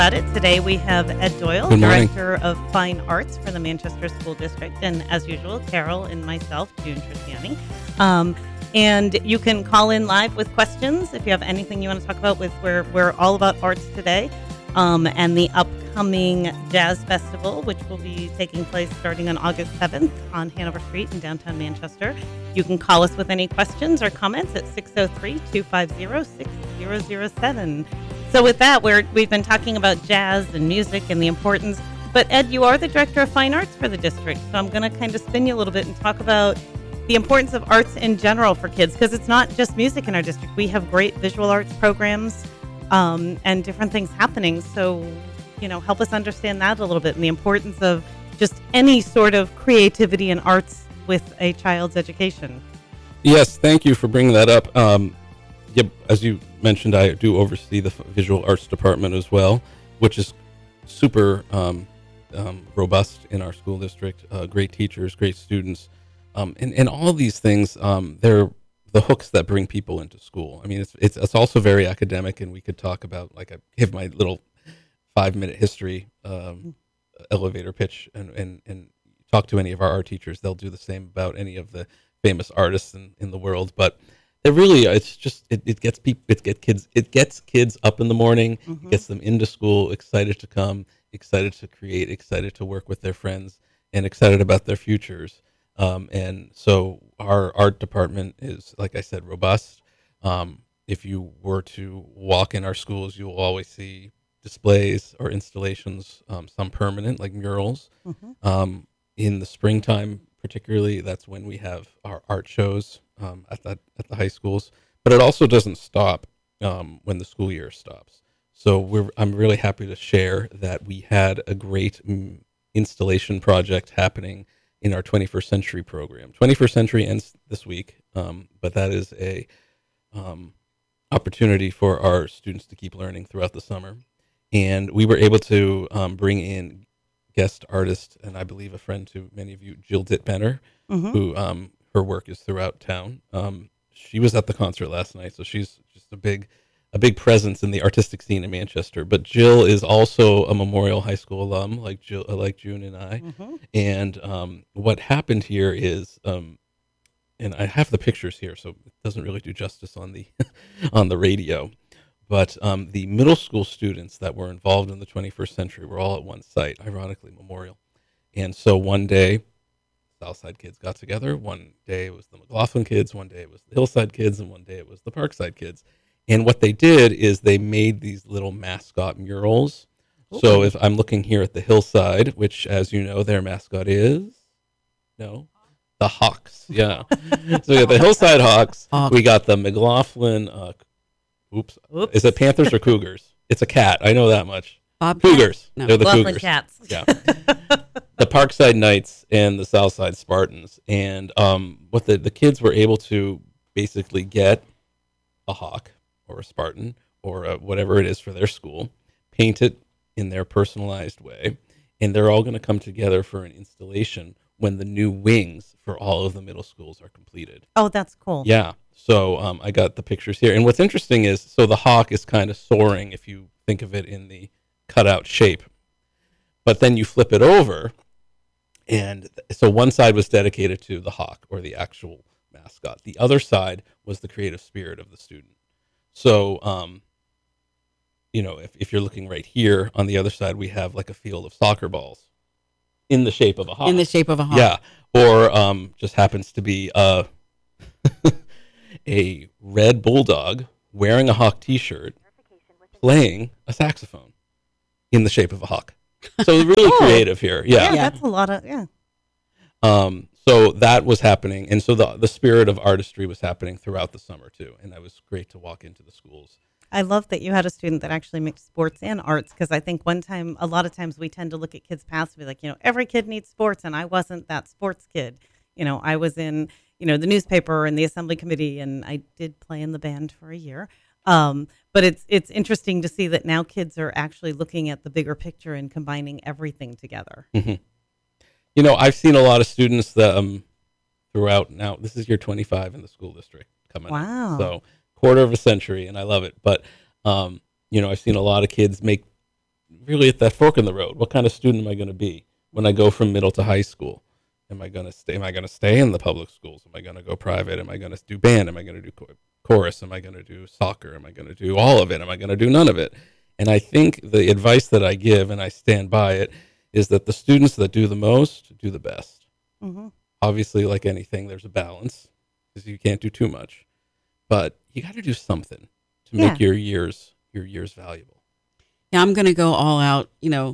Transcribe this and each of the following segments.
About it. Today we have Ed Doyle, Good morning. Director of Fine Arts for the Manchester School District, and as usual, Carol and myself, June Triciani. And you can call in live with questions if you have anything you want to talk about. We're all about arts today, and the upcoming Jazz Festival, which will be taking place starting on August 7th on Hanover Street in downtown Manchester. You can call us with any questions or comments at 603-250-6007. So with that, we've been talking about jazz and music and the importance. But Ed, you are the Director of Fine Arts for the district, so I'm going to kind of spin you a little bit and talk about the importance of arts in general for kids, because it's not just music in our district. We have great visual arts programs and different things happening. So, help us understand that a little bit and the importance of just any sort of creativity and arts with a child's education. Yes, thank you for bringing that up. As you mentioned, I do oversee the visual arts department as well, which is super robust in our school district. Great teachers, great students, and all of these things. They're the hooks that bring people into school. I mean, it's also very academic, and we could talk about, like, I give my little 5-minute history elevator pitch, and talk to any of our art teachers. They'll do the same about any of the famous artists in the world, but. It really, it's just, it gets kids up in the morning, It gets them into school, excited to come, excited to create, excited to work with their friends, and excited about their futures. And so our art department is, like I said, robust. If you were to walk in our schools, you will always see displays or installations, some permanent, like murals. In the springtime, particularly, that's when we have our art shows at the high schools. But it also doesn't stop when the school year stops. So I'm really happy to share that we had a great installation project happening in our 21st Century program. 21st Century ends this week, but that is a opportunity for our students to keep learning throughout the summer. And we were able to bring in guest artist, and I believe a friend to many of you, Jill Dittbenner, who her work is throughout town. She was at the concert last night, so she's just a big presence in the artistic scene in Manchester. But Jill is also a Memorial High School alum, like June and I. And what happened here is, and I have the pictures here, so it doesn't really do justice on the on the radio. But the middle school students that were involved in the 21st Century were all at one site, ironically Memorial. And so one day, Southside kids got together. One day it was the McLaughlin kids, one day it was the Hillside kids, and one day it was the Parkside kids. And what they did is they made these little mascot murals. Ooh. So if I'm looking here at the Hillside, which, as you know, their mascot is the Hawks. Yeah. So we got the Hillside Hawks. We got the McLaughlin. Oops. Is it Panthers or Cougars? It's a cat. I know that much. Cougars. No. They're the McLaughlin Cougars. Cats. Yeah. The Parkside Knights and the Southside Spartans. And what the kids were able to basically get a hawk or a Spartan or whatever it is for their school, paint it in their personalized way, and they're all going to come together for an installation when the new wings for all of the middle schools are completed. Oh, that's cool. Yeah. So I got the pictures here. And what's interesting is, so the hawk is kind of soaring if you think of it in the cutout shape. But then you flip it over, and so one side was dedicated to the hawk or the actual mascot. The other side was the creative spirit of the student. So, if you're looking right here, on the other side, we have like a field of soccer balls in the shape of a hawk. In the shape of a hawk. Yeah. Or just happens to be a red bulldog wearing a hawk t-shirt playing a saxophone in the shape of a hawk. So really creative here. Yeah. That's a lot of, So that was happening. And so the spirit of artistry was happening throughout the summer too. And that was great to walk into the schools. I love that you had a student that actually mixed sports and arts, because I think a lot of times we tend to look at kids' paths and be like, every kid needs sports, and I wasn't that sports kid. I was in, the newspaper and the assembly committee, and I did play in the band for a year. But it's interesting to see that now kids are actually looking at the bigger picture and combining everything together. I've seen a lot of students that throughout now. This is year 25 in the school district coming. Wow. Up. So quarter of a century, and I love it. But I've seen a lot of kids make really at that fork in the road. What kind of student am I going to be when I go from middle to high school? Am I going to stay? Am I going to stay in the public schools? Am I going to go private? Am I going to do band? Am I going to do chorus? Am I going to do soccer? Am I going to do all of it? Am I going to do none of it? And I think the advice that I give, and I stand by it, is that the students that do the most do the best. Mm-hmm. Obviously, like anything, there's a balance because you can't do too much, but you got to do something to make your years valuable. Yeah, I'm going to go all out,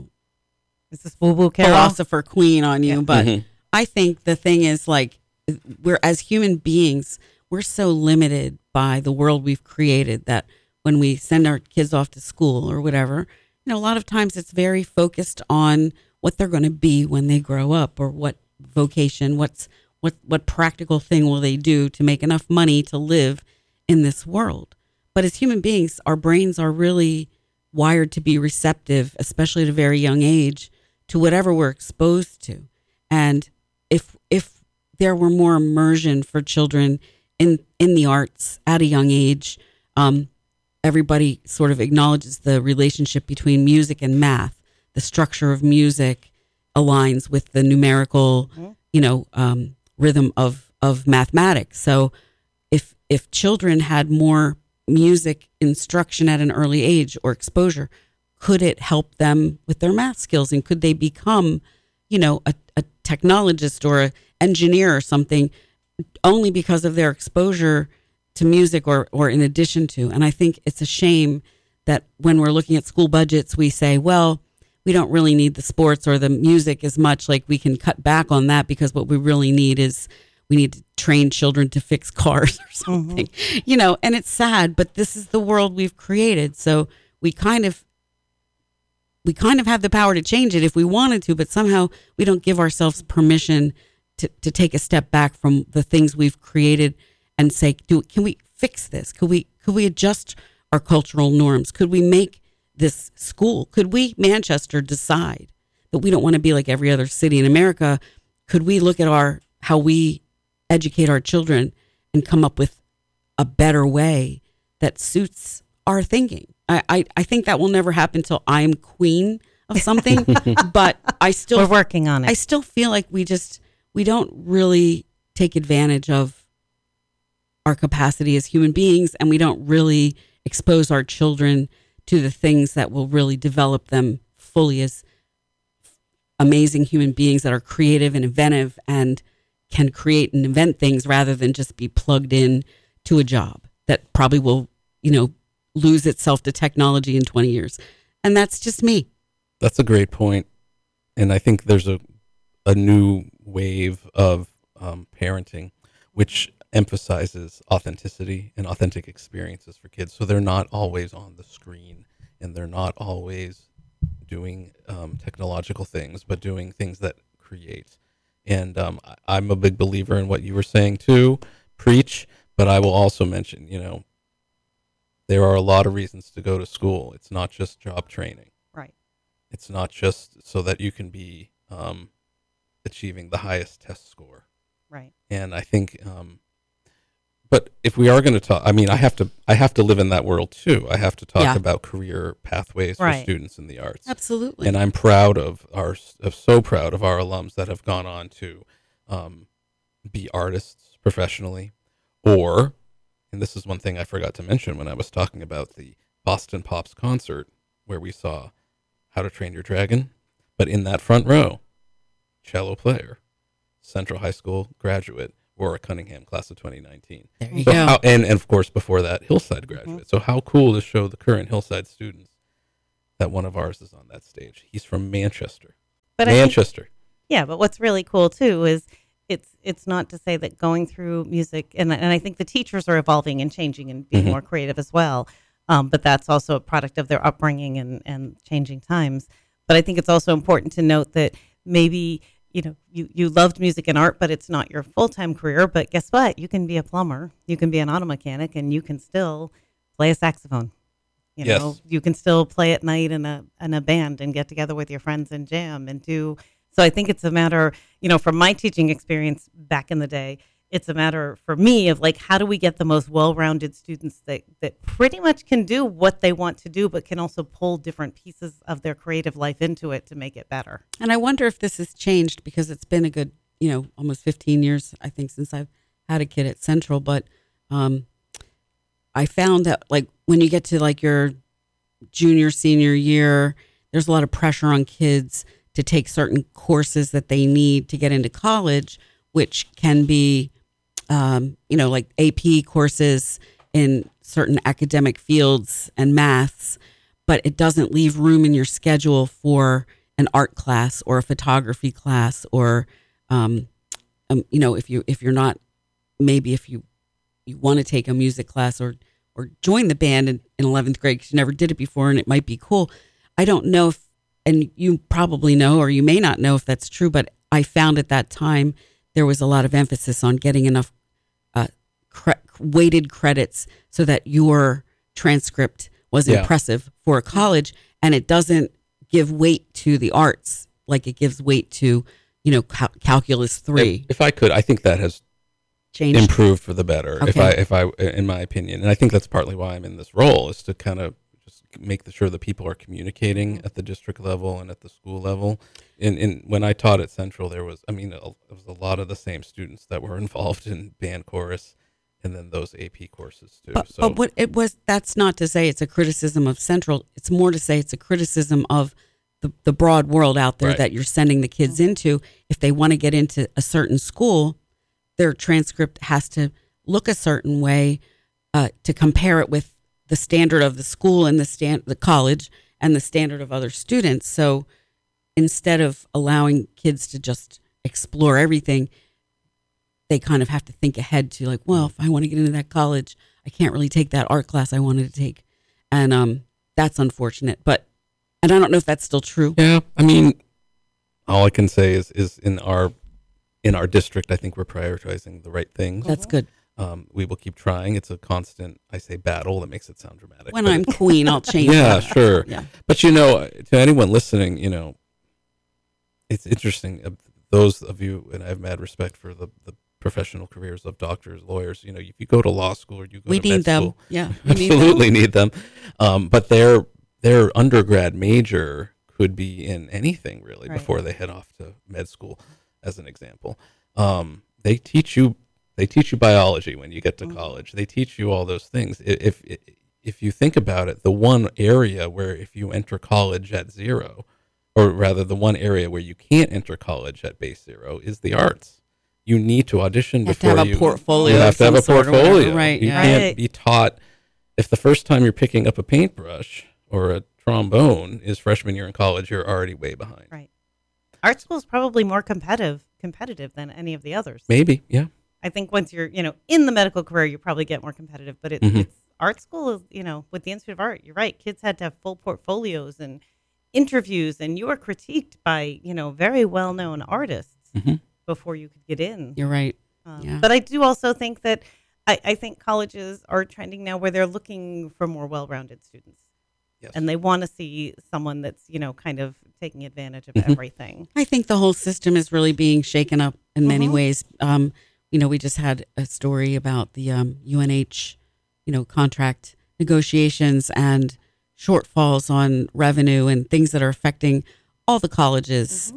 Is this woo-woo Carol? philosopher queen on you, but Mhm. I think the thing is, like, we're, as human beings, we're so limited by the world we've created that when we send our kids off to school or whatever, a lot of times it's very focused on what they're going to be when they grow up, or what vocation, what practical thing will they do to make enough money to live in this world. But as human beings, our brains are really wired to be receptive, especially at a very young age, to whatever we're exposed to. And if there were more immersion for children in the arts at a young age, everybody sort of acknowledges the relationship between music and math. The structure of music aligns with the numerical, rhythm of mathematics. So if children had more music instruction at an early age or exposure, could it help them with their math skills? And could they become, a technologist or an engineer or something only because of their exposure to music or in addition to? And I think it's a shame that when we're looking at school budgets, we say, well, we don't really need the sports or the music as much, like we can cut back on that because what we really need is we need to train children to fix cars or something, and it's sad, but this is the world we've created. So we kind of have the power to change it if we wanted to, but somehow we don't give ourselves permission to take a step back from the things we've created and say, can we fix this? Could we adjust our cultural norms? Could we make this school? Could we, Manchester, decide that we don't want to be like every other city in America? Could we look at how we educate our children and come up with a better way that suits our thinking? I think that will never happen till I'm queen of something, but we're working on it. I still feel like we don't really take advantage of our capacity as human beings, and we don't really expose our children to the things that will really develop them fully as amazing human beings that are creative and inventive and can create and invent things rather than just be plugged in to a job that probably will, lose itself to technology in 20 years. And that's just me. That's a great point. And I think there's a new wave of parenting, which emphasizes authenticity and authentic experiences for kids. So they're not always on the screen and they're not always doing technological things, but doing things that create. And I'm a big believer in what you were saying too, preach, but I will also mention, there are a lot of reasons to go to school. It's not just job training. Right. It's not just so that you can be achieving the highest test score. Right. And I think, but if we are going to talk, I mean, I have to live in that world too. I have to talk about career pathways for students in the arts. Absolutely. And I'm proud so proud of our alums that have gone on to be artists professionally, and this is one thing I forgot to mention when I was talking about the Boston Pops concert where we saw How to Train Your Dragon, but in that front row, cello player, Central High School graduate, Aurora Cunningham, class of 2019. There you go. And of course, before that, Hillside graduate. Mm-hmm. So how cool to show the current Hillside students that one of ours is on that stage. He's from Manchester. But Manchester. But what's really cool too is it's not to say that going through music, and I think the teachers are evolving and changing and being more creative as well. But that's also a product of their upbringing and changing times. But I think it's also important to note that maybe, you loved music and art, but it's not your full-time career. But guess what? You can be a plumber, you can be an auto mechanic, and you can still play a saxophone. You can still play at night in a band and get together with your friends and jam and do. So I think it's a matter, from my teaching experience back in the day, It's a matter for me of like, how do we get the most well-rounded students that pretty much can do what they want to do, but can also pull different pieces of their creative life into it to make it better. And I wonder if this has changed because it's been a good, almost 15 years, I think, since I've had a kid at Central. But I found that like when you get to like your junior, senior year, there's a lot of pressure on kids to take certain courses that they need to get into college, which can be, like AP courses in certain academic fields and maths, but it doesn't leave room in your schedule for an art class or a photography class, or, if you're not, maybe if you want to take a music class or join the band in 11th grade because you never did it before and it might be cool. I don't know if, and you probably know, or you may not know if that's true, but I found at that time there was a lot of emphasis on getting enough weighted credits so that your transcript was impressive for a college, and it doesn't give weight to the arts like it gives weight to, calculus 3. If I could, I think that has changed, improved for the better. Okay. If I, in my opinion, and I think that's partly why I'm in this role, is to kind of just make sure that people are communicating at the district level and at the school level. In when I taught at Central, there was a lot of the same students that were involved in band chorus, and then those AP courses too. But what it was, that's not to say it's a criticism of Central. It's more to say it's a criticism of the broad world out there that you're sending the kids into. If they want to get into a certain school, their transcript has to look a certain way to compare it with the standard of the school and the college and the standard of other students. So instead of allowing kids to just explore everything, they kind of have to think ahead to like, well, if I want to get into that college, I can't really take that art class I wanted to take. And that's unfortunate. And I don't know if that's still true. Yeah, I mean, all I can say is in our district, I think we're prioritizing the right things. That's good. We will keep trying. It's a constant, I say battle, that makes it sound dramatic. When I'm queen, I'll change yeah, that. Sure. Yeah. But, to anyone listening, it's interesting. Those of you, and I have mad respect for the professional careers of doctors, lawyers, if you go to law school or you go we to need med them. school, Yeah, we absolutely need them. But their undergrad major could be in anything really before they head off to med school, as an example. They teach you biology when you get to college. They teach you all those things. If you think about it, the one area where if you enter college at zero, or rather the one area where you can't enter college at base zero, is the arts. You need to audition before you have a portfolio. You have to have a portfolio. Right. You can't be taught. If the first time you're picking up a paintbrush or a trombone is freshman year in college, you're already way behind. Right. Art school is probably more competitive than any of the others. Maybe, yeah. I think once you're, in the medical career, you probably get more competitive. But it's art school is, with the Institute of Art, you're right. Kids had to have full portfolios and interviews, and you were critiqued by, very well-known artists before you could get in. You're right. But I do also think that I think colleges are trending now where they're looking for more well-rounded students. Yes. And they want to see someone that's, kind of taking advantage of everything. I think the whole system is really being shaken up in many ways. We just had a story about the UNH, contract negotiations and shortfalls on revenue and things that are affecting all the colleges.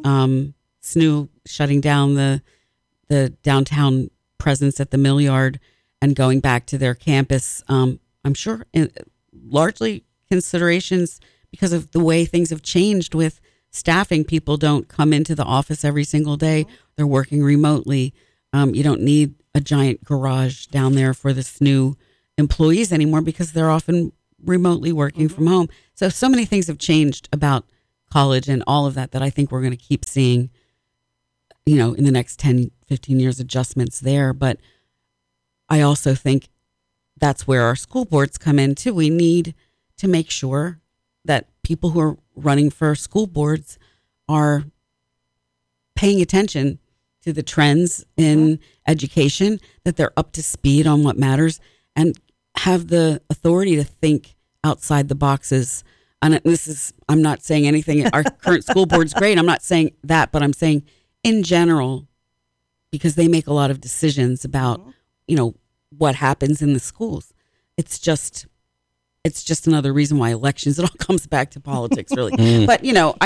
SNU shutting down the downtown presence at the Mill Yard and going back to their campus. I'm sure largely considerations because of the way things have changed with staffing. People don't come into the office every single day. They're working remotely. You don't need a giant garage down there for the SNU employees anymore because they're often remotely working from home. So many things have changed about college and all of that I think we're going to keep seeing, in the next 10, 15 years, adjustments there. But I also think that's where our school boards come in too. We need to make sure that people who are running for school boards are paying attention to the trends in education, that they're up to speed on what matters, and have the authority to think outside the boxes. And I'm not saying anything. Our current school board's great. I'm not saying that, but I'm saying in general, because they make a lot of decisions about, what happens in the schools. It's just another reason why elections, it all comes back to politics, really. But,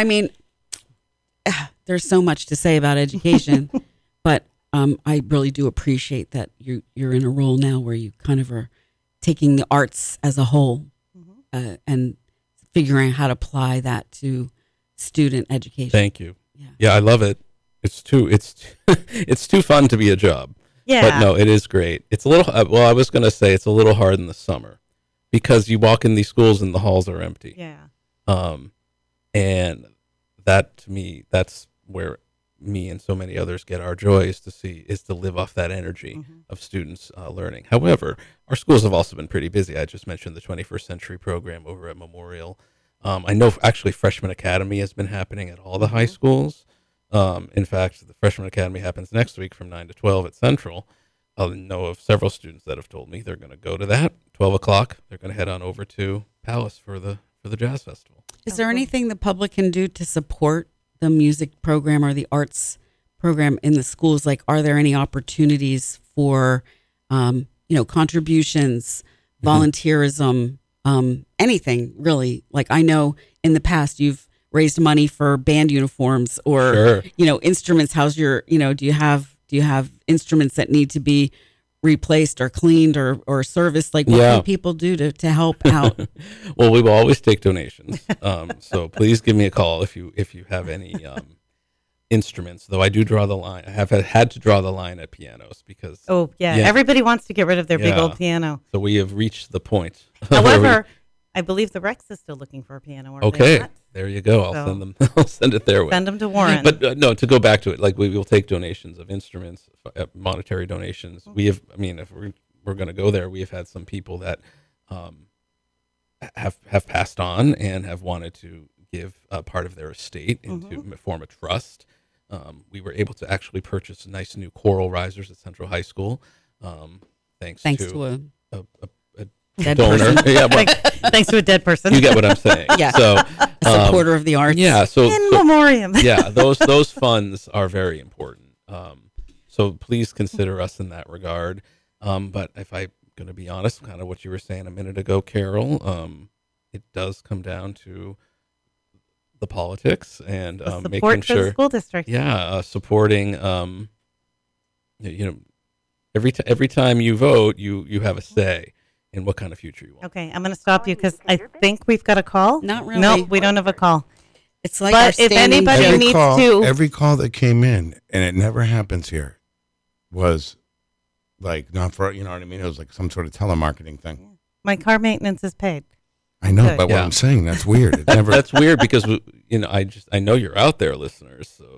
there's so much to say about education, but I really do appreciate that you're in a role now where you kind of are taking the arts as a whole and figuring out how to apply that to student education. Thank you. Yeah, I love it. It's too fun to be a job. Yeah. But no, it is great. It's a little, I was going to say it's a little hard in the summer because you walk in these schools and the halls are empty. Yeah. And that, to me, that's where me and so many others get our joy is to live off that energy of students learning. However, our schools have also been pretty busy. I just mentioned the 21st Century program over at Memorial. I know actually Freshman Academy has been happening at all the high schools. In fact, the Freshman Academy happens next week from 9 to 12 at Central. I know of several students that have told me they're going to go to that 12 o'clock. They're going to head on over to Palace for the Jazz Festival. Is there anything the public can do to support the music program or the arts program in the schools? Like, are there any opportunities for, contributions, volunteerism, anything really? Like, I know in the past you've raised money for band uniforms or, instruments. How's your, do you have instruments that need to be replaced or cleaned or serviced? Like, what can people do to help out? Well, we will always take donations. So please give me a call if you have any instruments, though I do draw the line. I have had to draw the line at pianos because everybody wants to get rid of their big old piano. So we have reached the point. However, I believe the Rex is still looking for a piano. Okay, there you go. I'll send them. I'll send it their way. Send them to Warren. But no, to go back to it, like we will take donations of instruments, monetary donations. We have. I mean, if we're going to go there, we have had some people that have passed on and have wanted to give a part of their estate into form a trust. We were able to actually purchase nice new choral risers at Central High School, thanks to a dead donor. person. Thanks to a dead person. You get what I'm saying. Yeah. So a supporter of the arts. Yeah. So in memoriam. Yeah, those funds are very important. So please consider us in that regard. But if I'm going to be honest, kind of what you were saying a minute ago, Carol, it does come down to the politics and making sure the school district. Yeah, supporting. Every time you vote, you have a say in what kind of future you want. Okay, I'm going to stop you because I think we've got a call. Not really. No, we don't have a call. It's like but if anybody every needs call, to, every call that came in, and it never happens here, was like not for what I mean. It was like some sort of telemarketing thing. my car maintenance is paid. I know, Good. but what I'm saying, that's weird. It never. That's weird because I know you're out there, listeners. So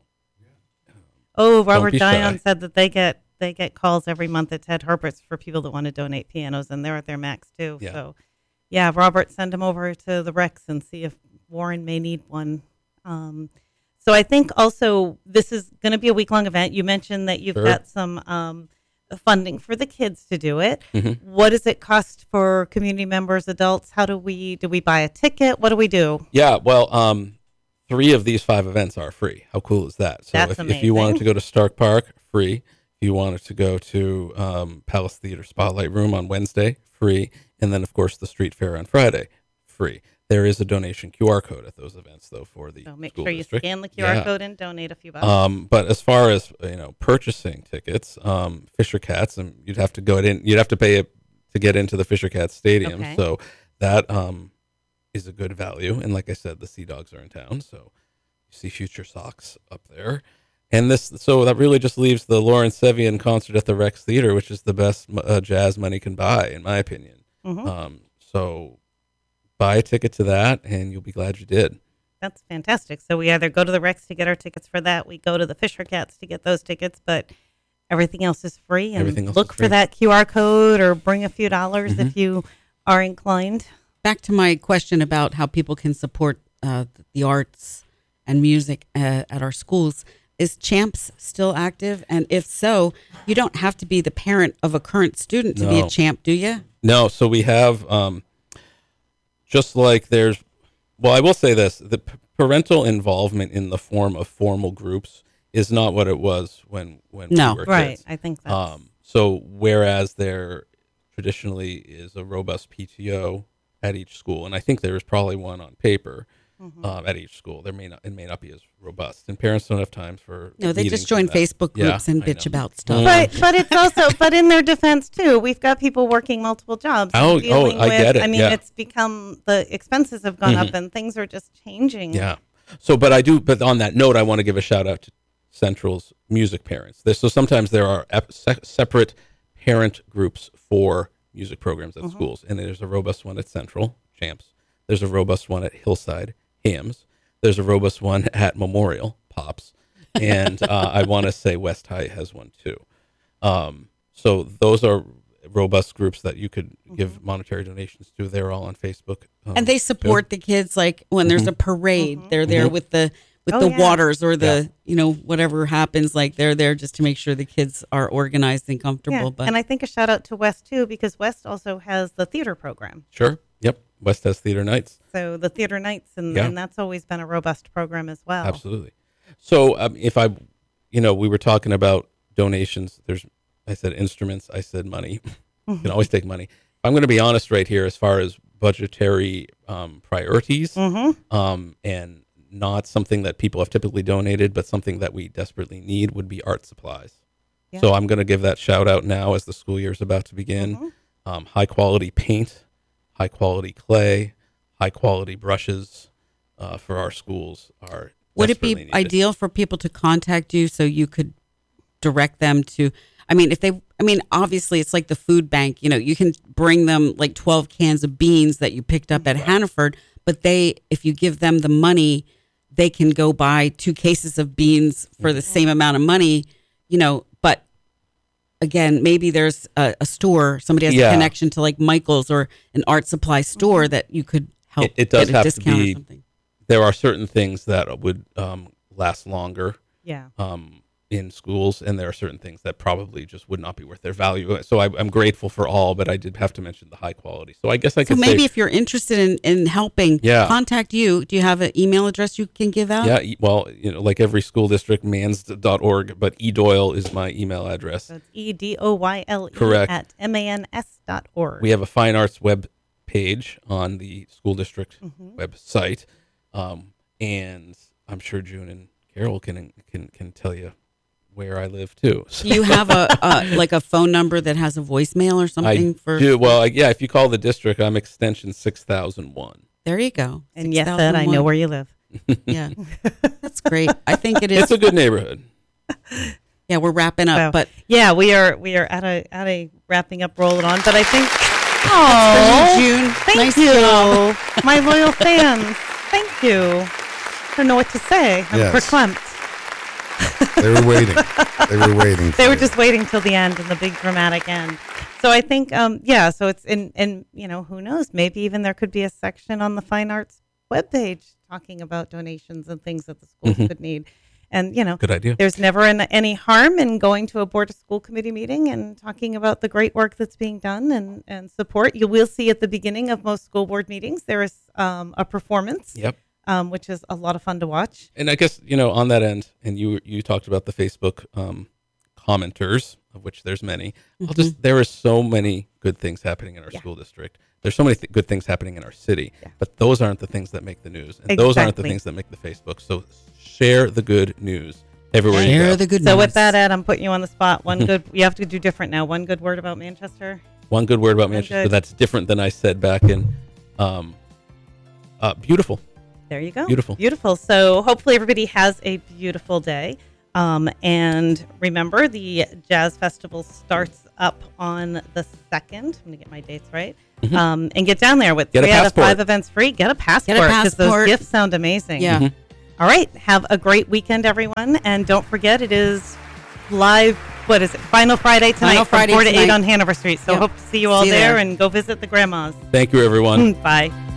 Oh, Robert be Dion shy. said that they get calls every month at Ted Herbert's for people that want to donate pianos, and they're at their max too. Yeah. So, yeah, Robert, send them over to the Rex and see if Warren may need one. So I think also this is going to be a week-long event. You mentioned that you've Sure. got some funding for the kids to do it. Mhm. What does it cost for community members, adults? How do we buy a ticket? What do we do? Yeah, well, 3 of these 5 events are free. How cool is that? So That's if you wanted amazing. to go to Stark Park, free. If you wanted to go to Palace Theater Spotlight Room on Wednesday, free. And then, of course, the Street Fair on Friday, free. There is a donation QR code at those events, though, for the So make school sure you district. scan the QR Yeah. code and donate a few bucks. But as far as purchasing tickets, Fisher Cats, and you'd have to go in. You'd have to pay to get into the Fisher Cats Stadium. Okay. So that is a good value. And like I said, the Sea Dogs are in town, so you see Future Sox up there. And so that really just leaves the Lawrence Sevian concert at the Rex Theater, which is the best jazz money can buy, in my opinion. Mhm. So buy a ticket to that, and you'll be glad you did. That's fantastic. So we either go to the Rex to get our tickets for that, we go to the Fisher Cats to get those tickets, but everything else is free. And Everything else look is for free. that QR code or bring a few dollars if you are inclined. Back to my question about how people can support the arts and music at our schools. Is Champs still active? And if so, you don't have to be the parent of a current student to be a No. champ, do you? No, so we have just like I will say this, the parental involvement in the form of formal groups is not what it was when No. we were Right. kids. I think that's So whereas there traditionally is a robust PTO at each school, and I think there is probably one on paper at each school, it may not be as robust, and parents don't have time for. No, they meetings just join and that. Facebook Yeah, groups and I bitch know. about stuff. But it's also, but in their defense too, we've got people working multiple jobs. and Oh, dealing I with, get it, I mean, yeah. it's become, the expenses have gone up and things are just changing. Yeah. So, but on that note, I want to give a shout out to Central's music parents. So sometimes there are separate parent groups for music programs at schools, and there's a robust one at Central, Champs. There's a robust one at Hillside, Hams. There's a robust one at Memorial, Pops. And I want to say West High has one too. So those are robust groups that you could give monetary donations to. They're all on Facebook. And they support the kids, like when there's a parade, they're there with the waters or the whatever happens, like they're there just to make sure the kids are organized and comfortable. Yeah. But And I think a shout out to West too, because West also has the theater program. Sure. Yep. West has theater nights. So the theater nights, and that's always been a robust program as well. Absolutely. So if we were talking about donations, I said instruments, I said money. You can always take money. I'm going to be honest right here as far as budgetary priorities, and not something that people have typically donated, but something that we desperately need would be art supplies. Yeah. So I'm going to give that shout out now as the school year is about to begin. High quality paint, high quality clay, high quality brushes for our schools are. would it be desperately needed. ideal for people to contact you so you could direct them to? Obviously it's like the food bank. You can bring them like 12 cans of beans that you picked up at Hannaford, but if you give them the money, they can go buy 2 cases of beans for the same amount of money. But again, maybe there's a store, somebody has a connection to like Michael's or an art supply store that you could help It does get a have to discount be- or something. There are certain things that would last longer Yeah. in schools, and there are certain things that probably just would not be worth their value. So I'm grateful for all, but I did have to mention the high quality. So I guess I So could maybe say, if you're interested in helping, contact you. Do you have an email address you can give out? well, like every school district, mans.org, but eDoyle is my email address. So it's EDOYLE Correct. at MANS.org. We have a fine arts web page on the school district website, and I'm sure June and Carol can tell you where I live too. So Do you have a phone number that has a voicemail or something I do. Well, if you call the district, I'm extension 6001. There you go. And yes, Ed, I know where you live. Yeah, that's great. I think it is. It's a good neighborhood. Yeah, we're wrapping up, So, but yeah, we are at a wrapping up, rolling on. But I think, for you, June. thank Nice you, job. my loyal fans. Thank you. I don't know what to say. I'm Yes. verklempt. They were waiting. They were waiting. They for were you. just waiting till the end and the big dramatic end. So I think, so it's and who knows? Maybe even there could be a section on the Fine Arts webpage talking about donations and things that the schools could need. And Good idea. there's never any harm in going to a board of school committee meeting and talking about the great work that's being done and support. You will see at the beginning of most school board meetings there is a performance. Yep. Which is a lot of fun to watch. And I guess, on that end, and you talked about the Facebook commenters, of which there's many. There are so many good things happening in our school district. There's so many good things happening in our city, but those aren't the things that make the news. And those aren't the Exactly. things that make the Facebook. So share the good news everywhere you Share go. the good So news. with that, Ed, I'm putting you on the spot. You have to do different now. One good word about Manchester. One good word about One Manchester good. that's different than I said back in beautiful. There you go. Beautiful. Beautiful. So hopefully everybody has a beautiful day. And remember, the Jazz Festival starts up on the 2nd. I'm going to get my dates right. And get down there with Get a 3 out of passport. 5 events free. Get a passport. Because those passport. gifts sound amazing. Yeah. All right. Have a great weekend, everyone. And don't forget, it is live. What is it? Final Friday tonight Final from Friday 4 to 8 tonight. on Hanover Street. So Yep. hope to see you all See you there there. and go visit the grandmas. Thank you, everyone. Bye.